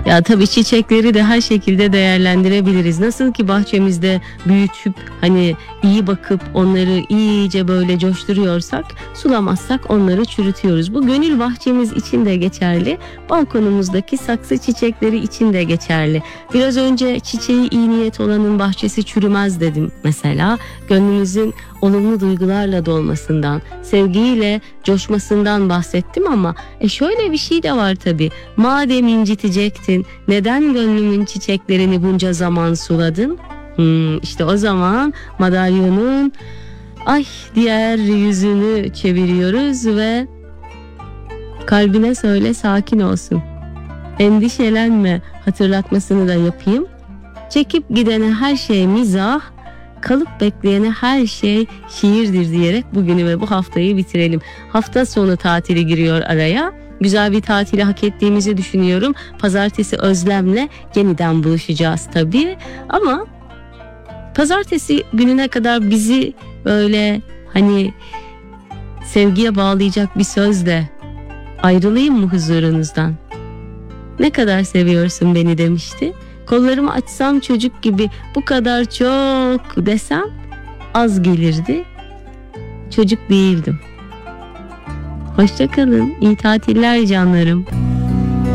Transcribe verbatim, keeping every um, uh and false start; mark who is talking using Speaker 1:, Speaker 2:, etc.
Speaker 1: Ya tabii çiçekleri de her şekilde değerlendirebiliriz. Nasıl ki bahçemizde büyütüp hani iyi bakıp onları iyice böyle coşturuyorsak, sulamazsak onları çürütüyoruz. Bu gönül bahçemiz için de geçerli. Balkonumuzdaki saksı çiçekleri için de geçerli. Biraz önce çiçeği iyi niyet olanın bahçesi çürümez dedim mesela. Gönlümüzün olumlu duygularla dolmasından, sevgiyle coşmasından bahsettim ama e şöyle bir şey de var tabii. Madem incitecektin, neden gönlümün çiçeklerini bunca zaman suladın? Hmm, işte o zaman madalyonun ay diğer yüzünü çeviriyoruz ve kalbine söyle sakin olsun. Endişelenme hatırlatmasını da yapayım. Çekip gidene her şey mizah, kalıp bekleyene her şey şiirdir diyerek bugünü ve bu haftayı bitirelim. Hafta sonu tatili giriyor araya. Güzel bir tatili hak ettiğimizi düşünüyorum. Pazartesi Özlem'le yeniden buluşacağız tabii. Ama pazartesi gününe kadar bizi böyle hani sevgiye bağlayacak bir sözle ayrılayım mı huzurunuzdan? Ne kadar seviyorsun beni demişti. Kollarımı açsam çocuk gibi bu kadar çok desem az gelirdi. Çocuk değildim. Hoşça kalın. İyi tatiller canlarım.